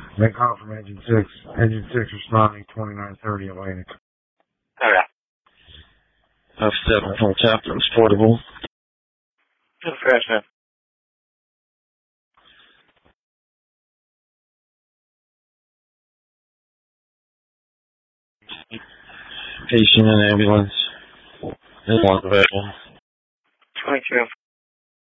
Then call from Engine 6. Engine 6 responding 2930 Atlantic. Okay. F7 from Captain's Portable. Just crash, man. Patient and ambulance. Is one available. 22.